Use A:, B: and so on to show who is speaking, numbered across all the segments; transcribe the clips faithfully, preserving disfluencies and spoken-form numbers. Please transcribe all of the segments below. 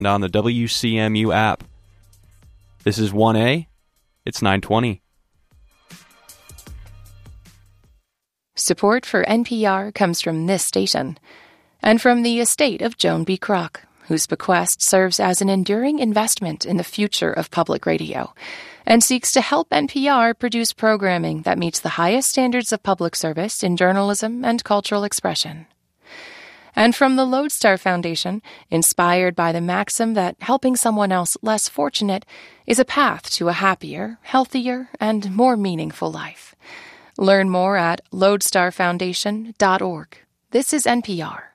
A: and on the W C M U app. This is one A. It's nine twenty.
B: Support for N P R comes from this station and from the estate of Joan B. Kroc, whose bequest serves as an enduring investment in the future of public radio and seeks to help N P R produce programming that meets the highest standards of public service in journalism and cultural expression. And from the Lodestar Foundation, inspired by the maxim that helping someone else less fortunate is a path to a happier, healthier, and more meaningful life. Learn more at lodestar foundation dot org. This is N P R.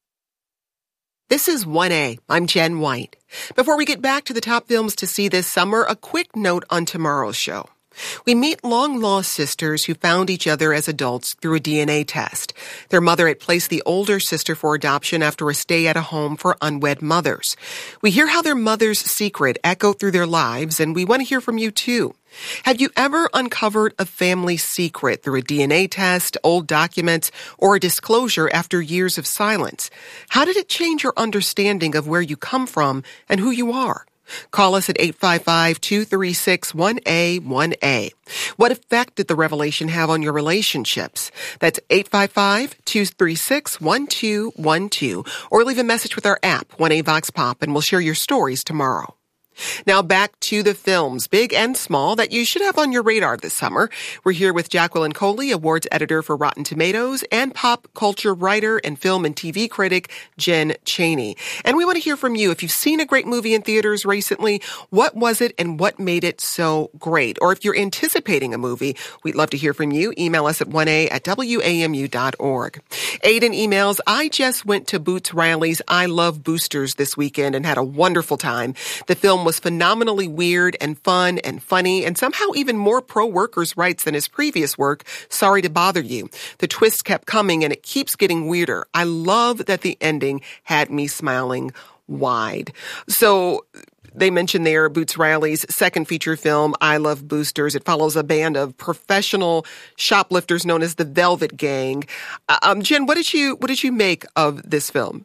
C: This is one A. I'm Jen White. Before we get back to the top films to see this summer, a quick note on tomorrow's show. We meet long-lost sisters who found each other as adults through a D N A test. Their mother had placed the older sister for adoption after a stay at a home for unwed mothers. We hear how their mother's secret echoed through their lives, and we want to hear from you, too. Have you ever uncovered a family secret through a D N A test, old documents, or a disclosure after years of silence? How did it change your understanding of where you come from and who you are? Call us at eight five five, two three six, one A one A. What effect did the revelation have on your relationships? That's eight five five, two three six, one two one two. Or leave a message with our app, one A Vox Pop, and we'll share your stories tomorrow. Now back to the films, big and small, that you should have on your radar this summer. We're here with Jacqueline Coley, awards editor for Rotten Tomatoes, and pop culture writer and film and T V critic Jen Chaney. And we want to hear from you. If you've seen a great movie in theaters recently, what was it and what made it so great? Or if you're anticipating a movie, we'd love to hear from you. Email us at one A at W A M U dot org. Aiden emails, I just went to Boots Riley's I Love Boosters this weekend and had a wonderful time. The film was phenomenally weird and fun and funny and somehow even more pro-workers' rights than his previous work, Sorry to Bother You. The twists kept coming and it keeps getting weirder. I love that the ending had me smiling wide. So they mentioned there Boots Riley's second feature film, I Love Boosters. It follows a band of professional shoplifters known as the Velvet Gang. Um, Jen, what did you what did you make of this film?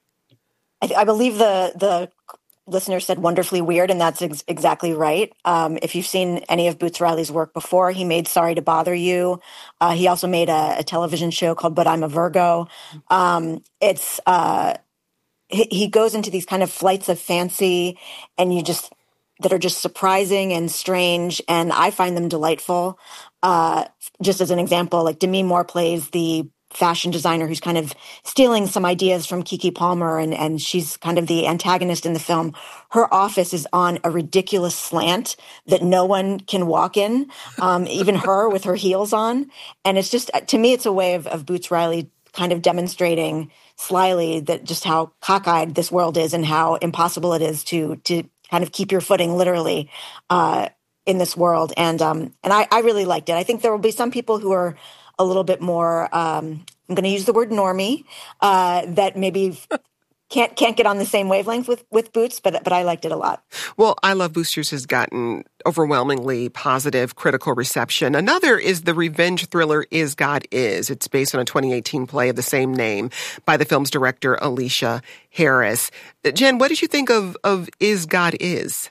D: I, I believe the the listener said wonderfully weird, and that's ex- exactly right. Um, if you've seen any of Boots Riley's work before, he made Sorry to Bother You. Uh, he also made a, a television show called But I'm a Virgo. Um, it's uh, he, he goes into these kind of flights of fancy, and you just that are just surprising and strange, and I find them delightful. Uh, just as an example, like Demi Moore plays the fashion designer who's kind of stealing some ideas from Keke Palmer, and, and she's kind of the antagonist in the film. Her office is on a ridiculous slant that no one can walk in, um, even her with her heels on. And it's just, to me, it's a way of, of Boots Riley kind of demonstrating slyly that just how cockeyed this world is and how impossible it is to to kind of keep your footing literally uh, in this world. And um, and I, I really liked it. I think there will be some people who are a little bit more, um, I'm going to use the word normie, uh, that maybe can't can't get on the same wavelength with, with Boots, but but I liked it a lot.
C: Well, I Love Boosters has gotten overwhelmingly positive critical reception. Another is the revenge thriller Is God Is. It's based on a twenty eighteen play of the same name by the film's director, Alicia Harris. Jen, what did you think of, of Is God Is?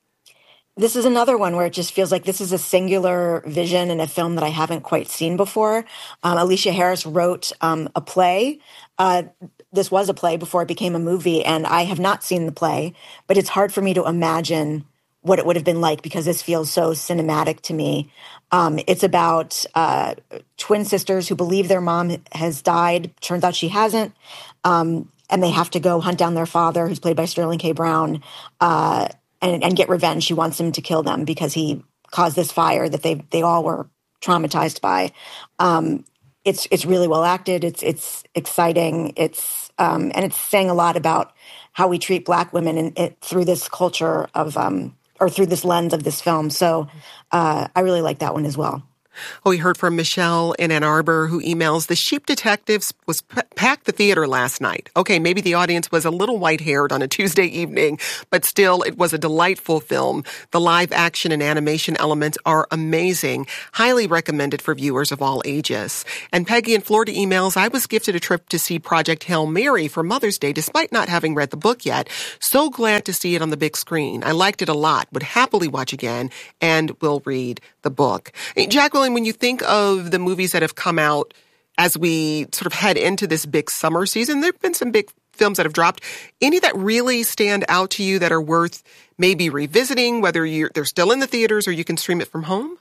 D: This is another one where it just feels like this is a singular vision in a film that I haven't quite seen before. Um, Alicia Harris wrote um, a play. Uh, this was a play before it became a movie, and I have not seen the play, but it's hard for me to imagine what it would have been like because this feels so cinematic to me. Um, it's about uh, twin sisters who believe their mom has died. Turns out she hasn't. Um, and they have to go hunt down their father, who's played by Sterling K. Brown, uh, And, and get revenge. She wants him to kill them because he caused this fire that they they all were traumatized by. Um, it's it's really well acted. It's it's exciting. It's um, and it's saying a lot about how we treat Black women in, it, through this culture of um, or through this lens of this film. So uh, I really like that one as well.
C: Oh, we heard from Michelle in Ann Arbor, who emails, the Sheep Detectives was p- packed the theater last night. Okay, maybe the audience was a little white-haired on a Tuesday evening, but still, it was a delightful film. The live action and animation elements are amazing. Highly recommended for viewers of all ages. And Peggy in Florida emails, I was gifted a trip to see Project Hail Mary for Mother's Day, despite not having read the book yet. So glad to see it on the big screen. I liked it a lot, would happily watch again, and will read the book. Jacqueline, when you think of the movies that have come out as we sort of head into this big summer season, there have been some big films that have dropped. Any that really stand out to you that are worth maybe revisiting, whether you're, they're still in the theaters or you can stream it from home?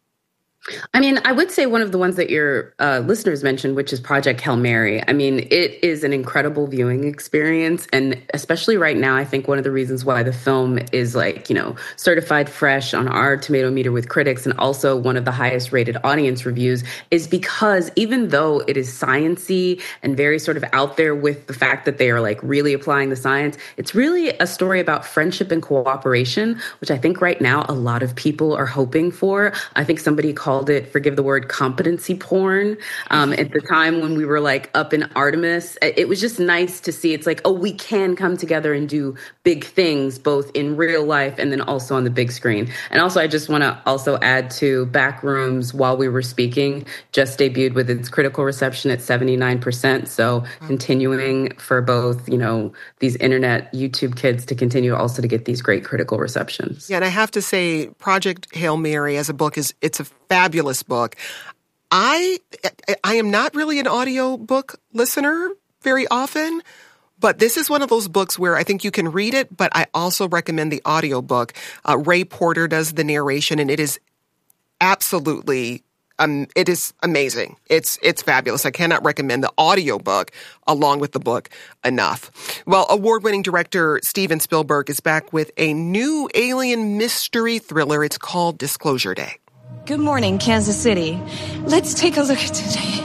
E: I mean, I would say one of the ones that your uh, listeners mentioned, which is Project Hail Mary. I mean, it is an incredible viewing experience. And especially right now, I think one of the reasons why the film is like, you know, certified fresh on our tomato meter with critics and also one of the highest rated audience reviews is because even though it is sciencey and very sort of out there with the fact that they are like really applying the science, it's really a story about friendship and cooperation, which I think right now a lot of people are hoping for. I think somebody called called it, forgive the word, competency porn. Um, at the time when we were like up in Artemis, it was just nice to see. It's like, oh, we can come together and do big things, both in real life and then also on the big screen. And also, I just want to also add to Backrooms While We Were Speaking, just debuted with its critical reception at seventy-nine percent. So continuing for both, you know, these internet YouTube kids to continue also to get these great critical receptions.
C: Yeah, and I have to say, Project Hail Mary as a book is, it's a fabulous book. I I am not really an audio book listener very often, but this is one of those books where I think you can read it, but I also recommend the audio book. Uh, Ray Porter does the narration, and it is absolutely um, it is amazing. It's it's fabulous. I cannot recommend the audio book along with the book enough. Well, award-winning director Steven Spielberg is back with a new alien mystery thriller. It's called Disclosure Day.
F: Good morning, Kansas City. Let's take a look at today.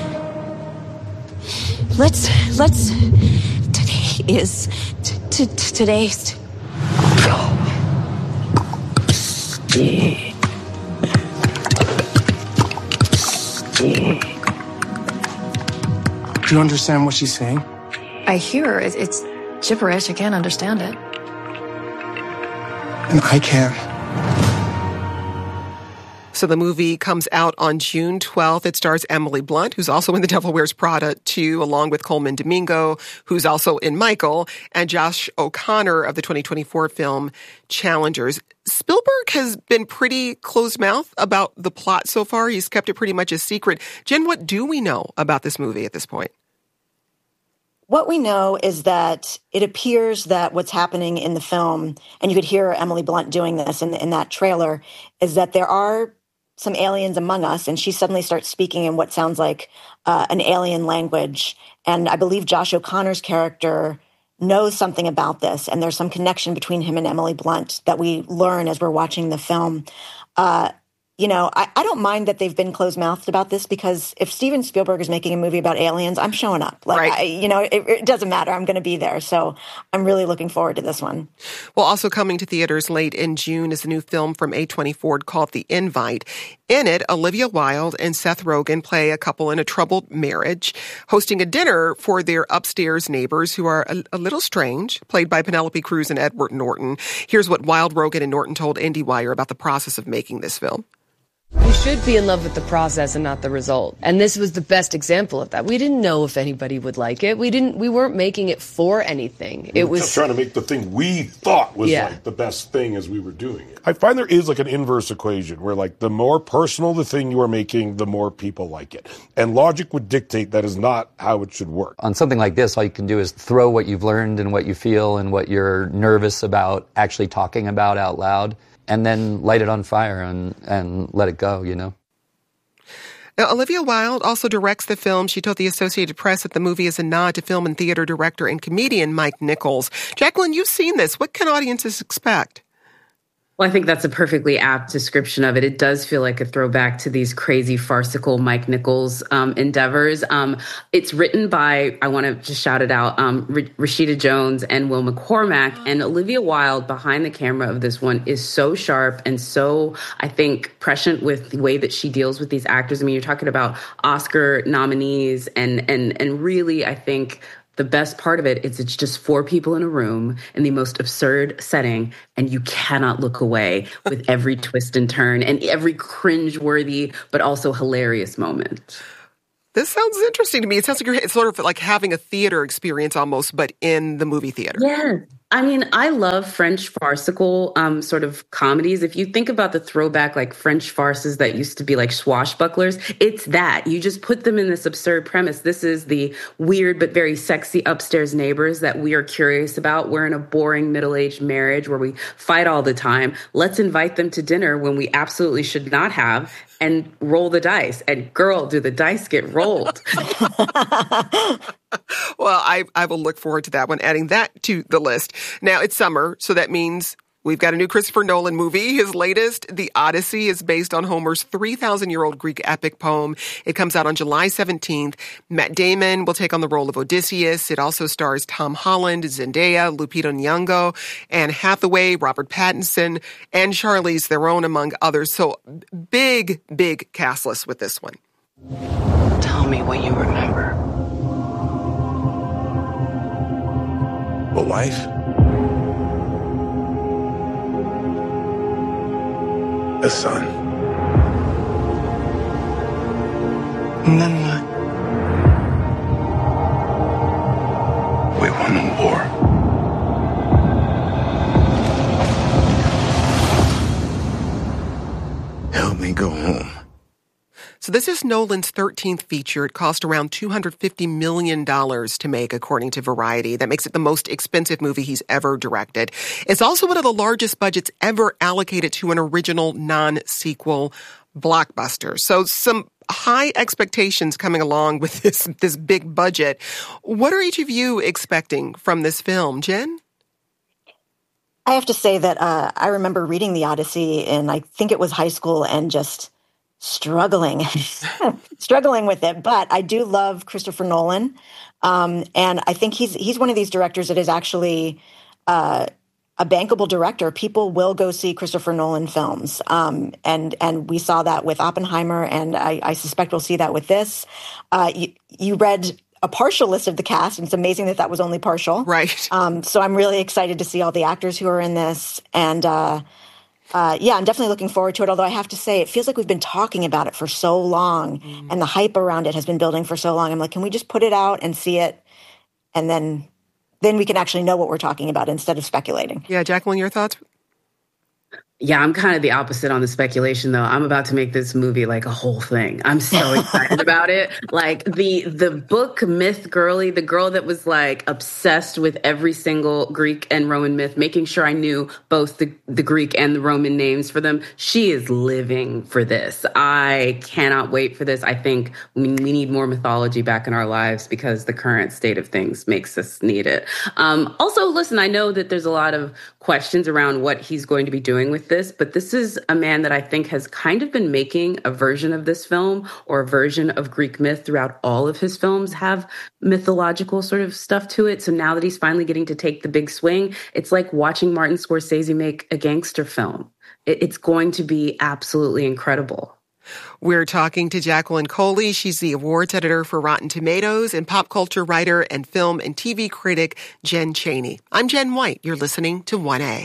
F: Let's, let's, today is, t- t- t- today's.
G: Do you understand what she's saying?
H: I hear her. It, it's gibberish. I can't understand it.
G: And I can.
C: So the movie comes out on June twelfth. It stars Emily Blunt, who's also in The Devil Wears Prada two, along with Coleman Domingo, who's also in Michael, and Josh O'Connor of the twenty twenty-four film Challengers. Spielberg has been pretty closed-mouthed about the plot so far. He's kept it pretty much a secret. Jen, what do we know about this movie at this point?
D: What we know is that it appears that what's happening in the film, and you could hear Emily Blunt doing this in, in that trailer, is that there are some aliens among us, and she suddenly starts speaking in what sounds like uh, an alien language. And I believe Josh O'Connor's character knows something about this, and there's some connection between him and Emily Blunt that we learn as we're watching the film. Uh, you know, I, I don't mind that they've been closed-mouthed about this, because if Steven Spielberg is making a movie about aliens, I'm showing up. Like,
C: right.
D: I, you know, it, it doesn't matter. I'm going to be there. So I'm really looking forward to this one.
C: Well, also coming to theaters late in June is a new film from A twenty-four called The Invite. In it, Olivia Wilde and Seth Rogen play a couple in a troubled marriage, hosting a dinner for their upstairs neighbors who are a, a little strange, played by Penelope Cruz and Edward Norton. Here's what Wilde, Rogen, and Norton told IndieWire about the process of making this film.
I: You should be in love with the process and not the result. And this was the best example of that. We didn't know if anybody would like it. We didn't. We weren't making it for anything.
J: We
I: it
J: were
I: was
J: just trying to make the thing we thought was
I: yeah.
J: like the best thing as we were doing it. I find there is like an inverse equation where like the more personal the thing you are making, the more people like it. And logic would dictate that is not how it should work.
K: On something like this, all you can do is throw what you've learned and what you feel and what you're nervous about actually talking about out loud, and then light it on fire and, and let it go, you know?
C: Now, Olivia Wilde also directs the film. She told the Associated Press that the movie is a nod to film and theater director and comedian Mike Nichols. Jacqueline, you've seen this. What can audiences expect?
E: Well, I think that's a perfectly apt description of it. It does feel like a throwback to these crazy farcical Mike Nichols um, endeavors. Um, it's written by, I want to just shout it out, um, R- Rashida Jones and Will McCormack. And Olivia Wilde behind the camera of this one is so sharp and so, I think, prescient with the way that she deals with these actors. I mean, you're talking about Oscar nominees and and and really, I think, the best part of it is it's just four people in a room in the most absurd setting, and you cannot look away with every twist and turn and every cringe-worthy but also hilarious moment.
C: This sounds interesting to me. It sounds like you're, it's sort of like having a theater experience almost, but in the movie theater.
E: Yeah. I mean, I love French farcical um, sort of comedies. If you think about the throwback, like French farces that used to be like swashbucklers, it's that. You just put them in this absurd premise. This is the weird but very sexy upstairs neighbors that we are curious about. We're in a boring middle-aged marriage where we fight all the time. Let's invite them to dinner when we absolutely should not have and roll the dice. And girl, do the dice get rolled.
C: Well, I, I will look forward to that one, adding that to the list. Now, it's summer, so that means we've got a new Christopher Nolan movie. His latest, The Odyssey, is based on Homer's three thousand year old Greek epic poem. It comes out on July seventeenth. Matt Damon will take on the role of Odysseus. It also stars Tom Holland, Zendaya, Lupita Nyong'o, Anne Hathaway, Robert Pattinson, and Charlize Theron, among others. So big, big cast list with this one.
L: Tell me what you remember.
G: A wife? A son. And then what? We won the war. Help me go home.
C: So this is Nolan's thirteenth feature. It cost around two hundred fifty million dollars to make, according to Variety. That makes it the most expensive movie he's ever directed. It's also one of the largest budgets ever allocated to an original non-sequel blockbuster. So some high expectations coming along with this, this big budget. What are each of you expecting from this film? Jen?
D: I have to say that uh, I remember reading The Odyssey in, I think it was high school, and just struggling, struggling with it. But I do love Christopher Nolan. Um, and I think he's, he's one of these directors that is actually uh, a bankable director. People will go see Christopher Nolan films. Um, and, and we saw that with Oppenheimer, and I, I suspect we'll see that with this. Uh, you, you read a partial list of the cast, and it's amazing that that was only partial.
C: Right.
D: Um, so I'm really excited to see all the actors who are in this. And, uh, Uh, yeah, I'm definitely looking forward to it, although I have to say it feels like we've been talking about it for so long, mm. and the hype around it has been building for so long. I'm like, can we just put it out and see it, and then then we can actually know what we're talking about instead of speculating.
C: Yeah, Jacqueline, your thoughts?
E: Yeah, I'm kind of the opposite on the speculation, though. I'm about to make this movie like a whole thing. I'm so excited about it. Like the the book myth girly, the girl that was like obsessed with every single Greek and Roman myth, making sure I knew both the, the Greek and the Roman names for them. She is living for this. I cannot wait for this. I think we, we need more mythology back in our lives because the current state of things makes us need it. Um, also, listen, I know that there's a lot of questions around what he's going to be doing with this, but this is a man that I think has kind of been making a version of this film or a version of Greek myth throughout all of his films have mythological sort of stuff to it. So now that he's finally getting to take the big swing, it's like watching Martin Scorsese make a gangster film. It's going to be absolutely incredible.
C: We're talking to Jacqueline Coley. She's the awards editor for Rotten Tomatoes, and pop culture writer and film and T V critic Jen Chaney. I'm Jen White. You're listening to one A.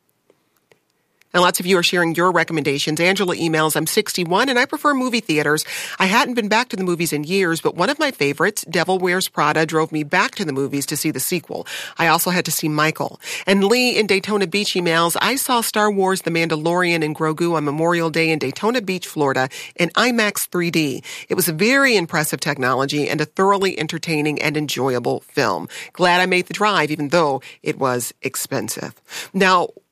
C: And lots of you are sharing your recommendations. Angela emails, I'm sixty-one and I prefer movie theaters. I hadn't been back to the movies in years, but one of my favorites, Devil Wears Prada, drove me back to the movies to see the sequel. I also had to see Michael. And Lee in Daytona Beach emails, I saw Star Wars The Mandalorian and Grogu on Memorial Day in Daytona Beach, Florida in IMAX three D. It was a very impressive technology and a thoroughly entertaining and enjoyable film. Glad I made the drive, even though it was expensive. Now,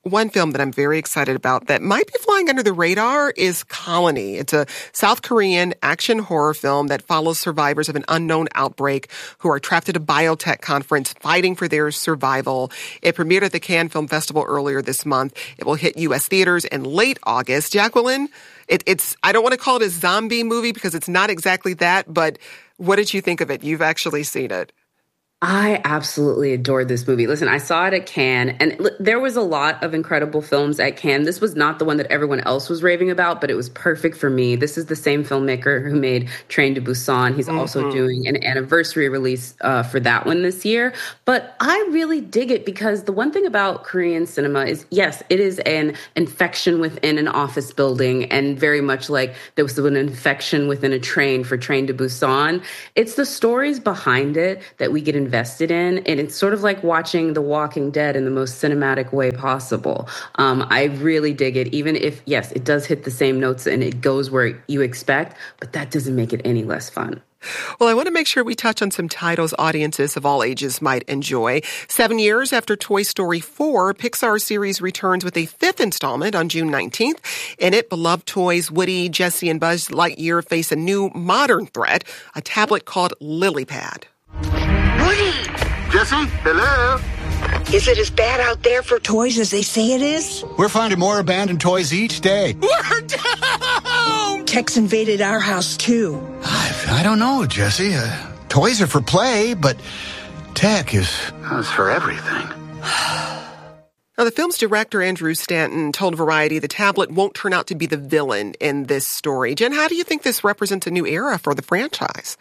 C: one film that I'm very excited about that might be flying under the radar is Colony. It's a South Korean action horror film that follows survivors of an unknown outbreak who are trapped at a biotech conference fighting for their survival. It premiered at the Cannes Film Festival earlier this month. It will hit U S theaters in late August. Jacqueline, it, it's, I don't want to call it a zombie movie because it's not exactly that, but what did you think of it? You've actually seen it.
E: I absolutely adored this movie. Listen, I saw it at Cannes, and l- there was a lot of incredible films at Cannes. This was not the one that everyone else was raving about, but it was perfect for me. This is the same filmmaker who made Train to Busan. He's mm-hmm. also doing an anniversary release uh, for that one this year. But I really dig it because the one thing about Korean cinema is, yes, it is an infection within an office building, and very much like there was an infection within a train for Train to Busan. It's the stories behind it that we get invested invested in, and it's sort of like watching The Walking Dead in the most cinematic way possible. Um, I really dig it, even if, yes, it does hit the same notes and it goes where you expect, but that doesn't make it any less fun.
C: Well, I want to make sure we touch on some titles audiences of all ages might enjoy. Seven years after Toy Story four, Pixar series returns with a fifth installment on June nineteenth. In it, beloved toys Woody, Jessie, and Buzz Lightyear face a new modern threat, a tablet called LilyPad.
M: Woody! Jessie, hello?
N: Is it as bad out there for toys as they say it is?
O: We're finding more abandoned toys each day.
N: We're down! Tech's invaded our house, too.
O: I, I don't know, Jessie. Uh, toys are for play, but tech is...
M: It's for everything.
C: Now, the film's director, Andrew Stanton, told Variety the tablet won't turn out to be the villain in this story. Jen, how do you think this represents a new era for the franchise?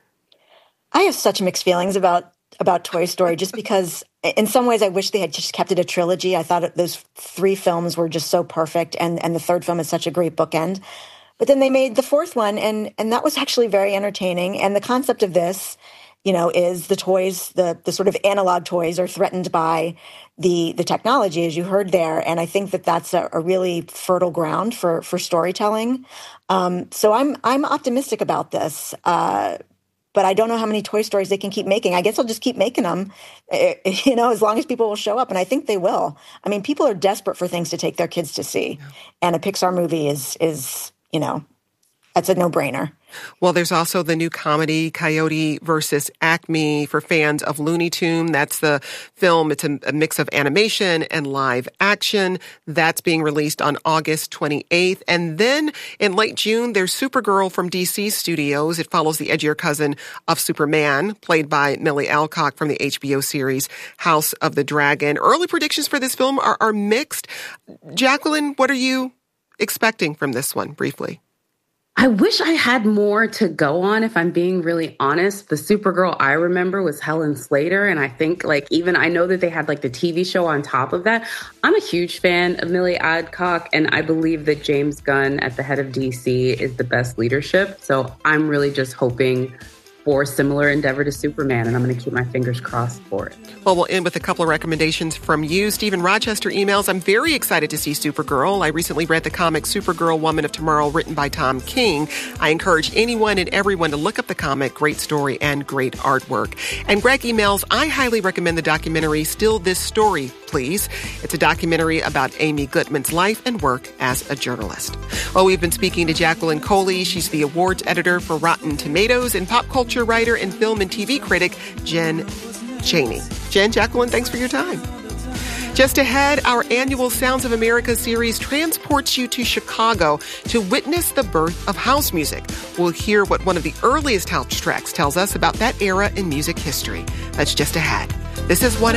D: I have such mixed feelings about about Toy Story just because in some ways I wish they had just kept it a trilogy. I thought those three films were just so perfect, and, and the third film is such a great bookend. But then they made the fourth one, and, and that was actually very entertaining. And the concept of this, you know, is the toys, the the sort of analog toys are threatened by the the technology, as you heard there. And I think that that's a, a really fertile ground for for storytelling. Um, so I'm I'm optimistic about this. Uh, But I don't know how many Toy Stories they can keep making. I guess they'll just keep making them, you know, as long as people will show up. And I think they will. I mean, people are desperate for things to take their kids to see. And a Pixar movie is, is you know, that's a no-brainer.
C: Well, there's also the new comedy, Coyote versus Acme, for fans of Looney Tunes. That's the film. It's a, a mix of animation and live action. That's being released on August twenty-eighth. And then in late June, there's Supergirl from D C Studios. It follows the edgier cousin of Superman, played by Millie Alcock from the H B O series House of the Dragon. Early predictions for this film are, are mixed. Jacqueline, what are you expecting from this one, briefly?
E: I wish I had more to go on, if I'm being really honest. The Supergirl I remember was Helen Slater, and I think, like, even I know that they had, like, the T V show on top of that. I'm a huge fan of Millie Alcock, and I believe that James Gunn at the head of D C is the best leadership. So I'm really just hoping for a similar endeavor to Superman, and I'm going to keep my fingers crossed for it.
C: Well, we'll end with a couple of recommendations from you. Stephen Rochester emails, I'm very excited to see Supergirl. I recently read the comic Supergirl, Woman of Tomorrow, written by Tom King. I encourage anyone and everyone to look up the comic. Great story and great artwork. And Greg emails, I highly recommend the documentary Still This Story, Please. It's a documentary about Amy Gutman's life and work as a journalist. Well, we've been speaking to Jacqueline Coley. She's the awards editor for Rotten Tomatoes, and pop culture writer and film and T V critic Jen Chaney. Jen, Jacqueline, thanks for your time. Just ahead, our annual Sounds of America series transports you to Chicago to witness the birth of house music. We'll hear what one of the earliest house tracks tells us about that era in music history. That's just ahead. This is one